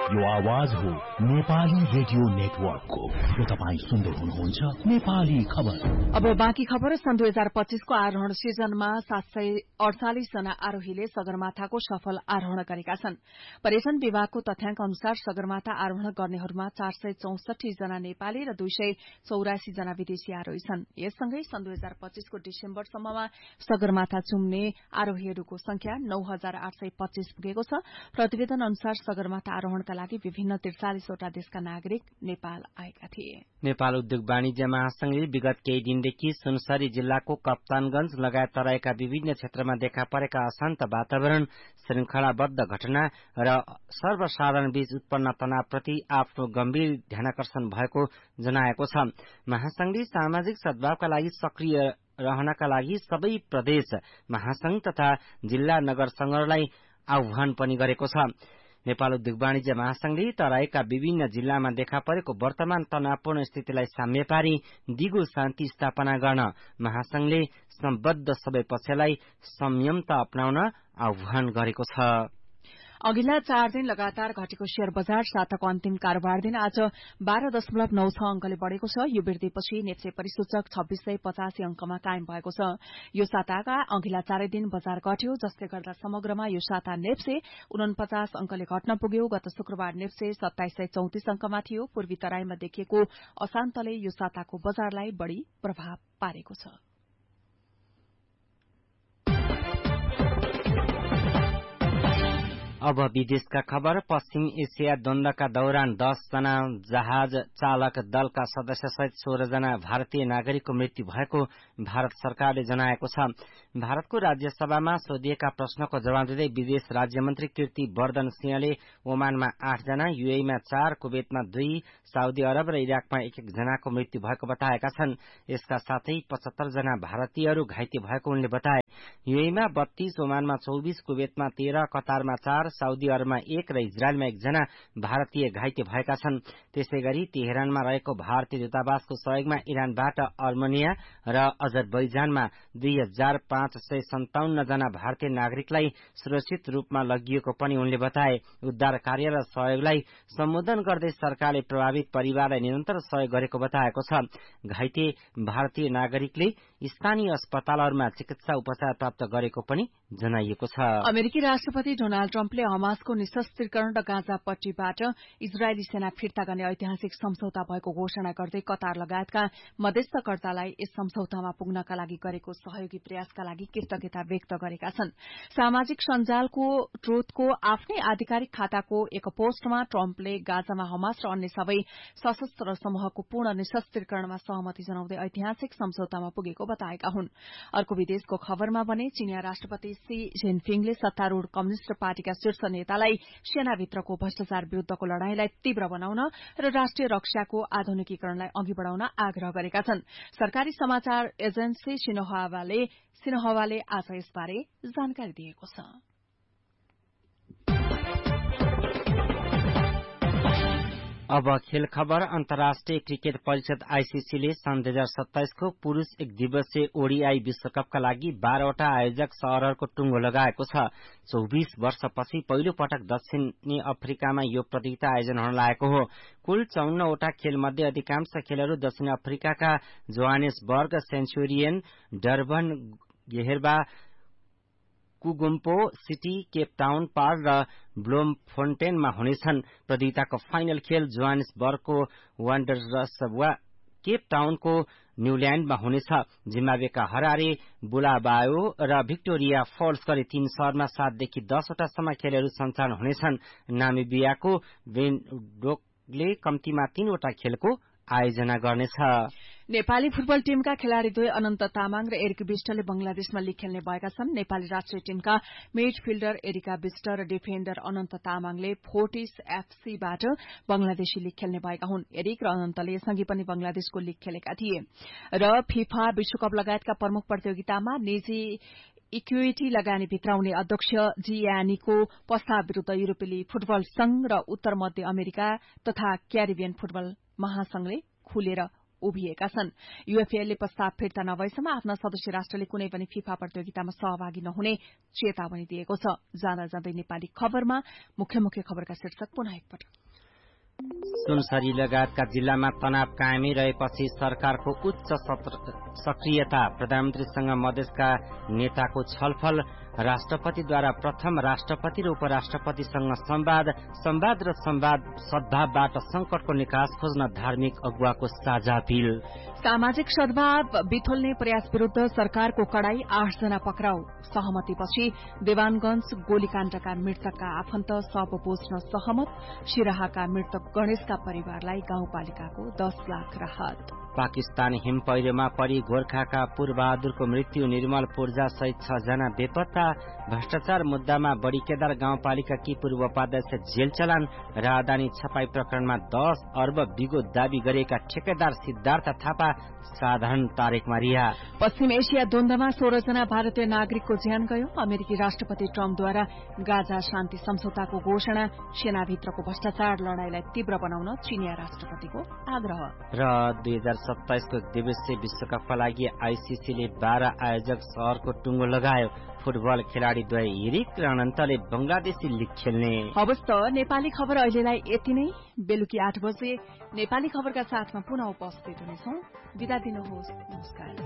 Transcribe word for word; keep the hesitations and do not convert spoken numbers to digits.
यो आवाज हो नेपाली रेडियो नेटवर्कको। यो तपाईँ सुन्दै हुनुहुन्छ नेपाली खबर। अब बाँकी खबर। सन् दुई हजार पच्चीसको आरोहण सिजनमा सात सय अडचालिस जना आरोहीले सगरमाथाको सफल आरोहण गरेका छन्। पर्यटन विभागको तथ्याङ्क अनुसार सगरमाथा आरोहण गर्नेहरूमा चार सय चौसठी जना नेपाली र दुई सय चौरासी जना विदेशी आरोही छन्। यससँगै सन् दुई हजार पच्चीसको डिसेम्बरसम्ममा सगरमाथा चुम्ने आरोहीहरूको संख्या नौ हजार आठ सय पच्चीस पुगेको छ। प्रतिवेदन अनुसार सगरमाथा आरोहणका लागि विभिन्न त्रिचालिसवटा देशका नागरिक नेपाल आएका थिए। नेपाल उद्योग वाणिज्य महासंघले विगत केही दिनदेखि सुनसरी जिल्लाको कप्तानगंज लगायत तराईका विभिन्न क्षेत्रमा देखा परेका अशान्त वातावरण, श्रृंखलाबद्ध घटना र सर्वसाधारण बीच उत्पन्न तनावप्रति आफ्नो गम्भीर ध्यानाकर्षण भएको जनाएको छ। महासंघले सामाजिक सद्भावका लागि सक्रिय रहनका लागि सबै प्रदेश महासंघ तथा जिल्ला नगर संघलाई आह्वान पनि गरेको छ। नेपाल उद्योग वाणिज्य महासंघले तराईका विभिन्न जिल्लामा देखा परेको वर्तमान तनावपूर्ण स्थितिलाई साम्य पारी दिगो शान्ति स्थापना गर्न महासंघले सम्बद्ध सबै पक्षलाई संयमता अपनाउन आह्वान गरेको छ। अघिल्ला चार दिन लगातार घटेको शेयर बजार साताको अन्तिम कारोबार दिन आज बाह्र दशमलव नौ छ अंकले बढ़ेको छ। यो वृद्धिपछि नेप्से परिसूचक छब्बीस सय पचासी अंकमा कायम भएको छ। यो साताका अघिल्ला चारै दिन बजार घट्यो, जसले गर्दा समग्रमा यो साता नेप्से उनपचास अंकले घट्न पुग्यो। गत शुक्रबार नेप्से सत्ताइस सय चौतिस अंकमा थियो। पूर्वी तराईमा देखिएको अशान्तले यो साताको बजारलाई बढ़ी प्रभाव पारेको छ। अब विदेशका खबर। पश्चिम एसिया द्वन्द्वका दौरान दस जना जहाज चालक दलका सदस्य सहित सोह्र जना भारतीय नागरिकको मृत्यु भएको भारत सरकारले जनाएको छ। भारतको राज्यसभामा सोधिएका प्रश्नको जवाब दिँदै विदेश राज्यमन्त्री कीर्ति वर्धन सिंहले ओमानमा आठ जना, युएईमा चार, कुवेतमा दुई, साउदी अरब र इराकमा एक एक जनाको मृत्यु भएको बताएका छन्। यसका साथै पचहत्तर जना भारतीयहरू घाइते भएको उनले बताए। युएईमा बत्तीस, ओमानमा चौबीस, कुवेतमा तेह्र, कतारमा चार, साउदी अरबमा एक र इजरायलमा एकजना भारतीय घाइते भएका छन्। त्यसैगरी तेहरानमा रहेको भारतीय दूतावासको सहयोगमा इरानबाट अर्मेनिया र अजरबैजानमा दुई हजार पाँच सय सन्ताउन्न जना भारतीय नागरिकलाई सुरक्षित रूपमा लगिएको पनि उनले बताए। उद्धार कार्य र सहयोगलाई सम्बोधन गर्दै सरकारले प्रभावित परिवारलाई निरन्तर सहयोग गरेको बताएको छ। घाइते भारतीय नागरिकले स्थानीय अस्पतालहरूमा चिकित्सा उपचार प्राप्त गरेको पनि जनाइएको छ। अमेरिकी राष्ट्रपति डोनाल्ड ट्रम्पले हमासको निशस्त्रीकरण र गाजापट्टीबाट इजरायली सेना फिर्ता गर्ने ऐतिहासिक सम्झौता भएको घोषणा गर्दै कतार लगायतका मध्यस्थकर्तालाई यस सम्झौतामा पुग्नका लागि गरेको सहयोगी प्रयासका लागि कृतज्ञता व्यक्त गरेका छन्। सामाजिक सञ्जालको ट्रुथको आफ्नै आधिकारिक खाताको एक पोस्टमा ट्रम्पले गाजामा हमास र अन्य सबै सशस्त्र समूहको पूर्ण निशस्त्रीकरणमा सहमति जनाउँदै ऐतिहासिक सम्झौतामा पुगेको बताएका हुन्। अर्को विदेशको खबरमा भने चीनिया राष्ट्रपति सी जिनपिङले सत्तारूढ़ कम्युनिष्ट पार्टीका शीर्ष नेतालाई सेनाभित्रको भ्रष्टाचार विरूद्धको लड़ाईलाई तीव्र बनाउन र राष्ट्रिय रक्षाको आधुनिकीकरणलाई अघि बढ़ाउन आग्रह गरेका छन्। सरकारी समाचार एजेन्सी सिन्हुवाले सिन्हुवाले आज यसबारे जानकारी दिएको छ। अब खेल खबर। अन्तर्राष्ट्रिय क्रिकेट परिषद आईसीसीले सन् दुई हजार सत्ताइसको पुरूष एक दिवसीय ओडीआई विश्वकपका लागि बाह्रवटा आयोजक शहरहरूको टुङ्गो लगाएको छ। चौबीस वर्षपछि पहिलो पटक दक्षिणी अफ्रिकामा यो प्रतियोगिता आयोजन हुन लागेको हो। कुल चौन्नवटा खेलमध्ये अधिकांश खेलहरू दक्षिण अफ्रिकाका Johannesburg, centurion, Durban, गेहेरबा, कुगुम्पो city, Cape Town, park र ब्लोमफोन्टेनमा हुनेछन्। प्रतियोगिताको फाइनल खेल जोहानेसबर्गको वान्डरर्स वा केपटाउनको न्यूल्याण्डमा हुनेछ। जिम्बाब्वेका हरारे, बुलाबायो र भिक्टोरिया फल्स गरी तीन शहरमा सातदेखि दसवटासम्म खेलहरू सञ्चालन हुनेछन्। नामिबियाको विन्डोकले कम्तीमा तीनवटा खेलको आयोजना गर्नेछ। नेपाली फुटबल टीमका खेलाड़ी द्वय अनन्त तामाङ र एरिक विष्टले बंगलादेशमा लीग खेल्ने भएका छन्। नेपाली राष्ट्रिय टीमका मिडफिल्डर एरिका विष्ट र डिफेन्डर अनन्त तामाङले फोर्टिस एफसीबाट बंगलादेशी लीग खेल्ने भएका हुन्। एरिक र अनन्तले यसअघि पनि बंगलादेशको लीग खेलेका थिए र फिफा विश्वकप लगायतका प्रमुख प्रतियोगितामा निजी इक्विटी लगानी भित्राउने अध्यक्ष जियानीको प्रस्ताव विरूद्ध युरोपेली फुटबल संघ र उत्तर मध्य अमेरिका तथा क्यारिबियन फुटबल महासंघले खुलेर उभिएका छन्। यूएफएले प्रस्ताव फिर्ता नभएसम्म आफ्ना सदस्य राष्ट्रले कुनै पनि फिफा प्रतियोगितामा सहभागी नहुने चेतावनी दिएको छ। जाँदा जाँदै नेपाली खबरमा मुख्य मुख्य खबरका शीर्षक पुनः एकपटक। सुनसरी लगायतका जिल्लामा तनाव कायमै रहेपछि सरकारको उच्च सक्रियता, प्रधानमन्त्रीसँग मधेसका नेताको छलफल, राष्ट्रपतिद्वारा प्रथम राष्ट्रपति र उपराष्ट्रपतिसँग संवाद, संवाद र संवाद सद्भावबाट संकटको निकास खोज्न धार्मिक अगुवाको साझा अपील। सामाजिक सद्भाव बिथोल्ने प्रयास विरूद्ध सरकारको कडाई, आठ जना पक्राउ। सहमतिपछि देवानगंज गोलीकाण्डका मृतकका आफन्त शव बोझ्न सहमत। सिराहाका मृतक गणेशका परिवारलाई गाउँपालिकाको दस लाख राहत। पाकिस्तान हिम पहिरोमा परि गोर्खाका पूर्वबहादुरको मृत्यु, निर्मल पूर्जा सहित छ जना बेपत्ता। भ्रष्टाचार मुद्दामा बड़ी केदार गाउँपालिकाकी पूर्व उपाध्यक्ष जेल चलान। राजधानी छपाई प्रकरणमा दस अर्ब बिगो दावी गरेका ठेकेदार सिद्धार्थ थापा साधारण तारिकमा रिहा। पश्चिम एसिया द्वन्द्वमा सोह्र जना भारतीय नागरिकको ज्यान गयो। अमेरिकी राष्ट्रपति ट्रम्पद्वारा गाजा शान्ति सम्झौताको घोषणा। सेनाभित्रको भ्रष्टाचार लड़ाईलाई तीव्र बनाउन चीनिया राष्ट्रपतिको आग्रह। र दुई हजार सत्ताइसको एक दिवसीय विश्वकपका लागि आईसीसीले बाह्र आयोजक शहरको टुङ्गो लगायो। फुटबल खेलाड़ी द्वय हिरिक र अनन्तले बंगलादेशी लीग खेल्ने। हवस् त नेपाली खबर अहिलेलाई यति नै। बेलुकी आठ बजे नेपाली खबरका साथमा पुनः उपस्थित हुनेछौं। बिदा दिनुहोस्। नमस्कार।